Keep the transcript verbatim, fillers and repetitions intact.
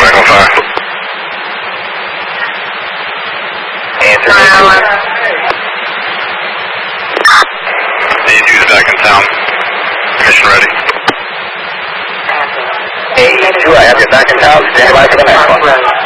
Echo five. Answer. A two is back in town. Mission ready. A two, I have you back in town. Stand by for the next one.